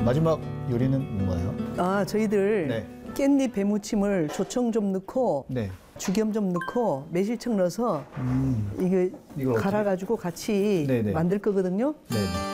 마지막 요리는 뭔가요? 아, 저희들 네. 깻잎 배무침을 조청 좀 넣고 네. 죽염 좀 넣고 매실청 넣어서 이거 이걸 갈아가지고 같이 네네. 만들 거거든요. 네네.